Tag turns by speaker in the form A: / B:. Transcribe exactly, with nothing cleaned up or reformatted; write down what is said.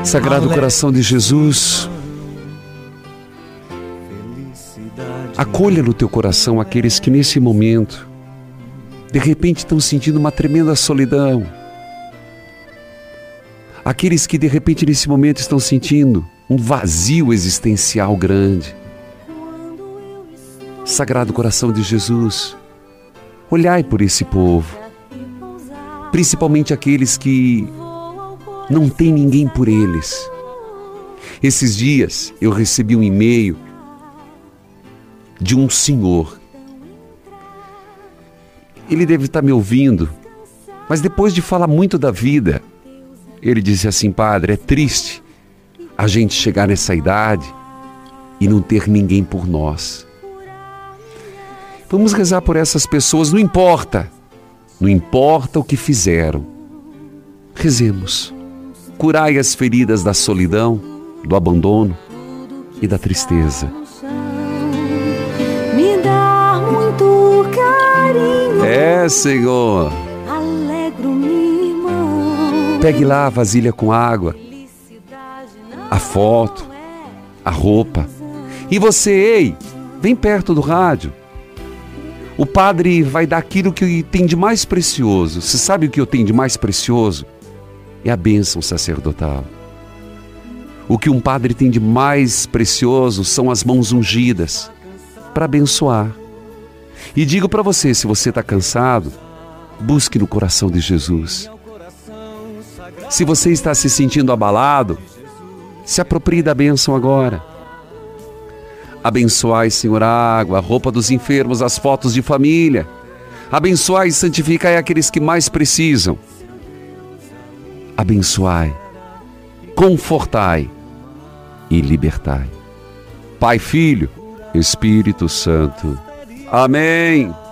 A: Sagrado coração de Jesus, acolha no teu coração aqueles que nesse momento, de repente, estão sentindo uma tremenda solidão. Aqueles que de repente nesse momento estão sentindo um vazio existencial grande. Sagrado coração de Jesus, olhai por esse povo, principalmente aqueles que não tem ninguém por eles. Esses dias eu recebi um e-mail de um senhor. Ele deve estar me ouvindo, mas depois de falar muito da vida, ele disse assim: padre, é triste a gente chegar nessa idade e não ter ninguém por nós. Vamos rezar por essas pessoas, não importa, não importa o que fizeram. Rezemos. Curai as feridas da solidão, do abandono e da tristeza.
B: Me dá muito carinho.
A: É, Senhor.
B: Alegro-me, irmão.
A: Pegue lá a vasilha com água, a foto, a roupa. E você, ei, vem perto do rádio. O padre vai dar aquilo que tem de mais precioso. Você sabe o que eu tenho de mais precioso? É a bênção sacerdotal. O que um padre tem de mais precioso são as mãos ungidas para abençoar. E digo para você, se você está cansado, busque no coração de Jesus. Se você está se sentindo abalado, se aproprie da bênção agora. Abençoai, Senhor, a água, a roupa dos enfermos, as fotos de família. Abençoai e santificai aqueles que mais precisam. Abençoai, confortai e libertai. Pai, Filho, Espírito Santo. Amém.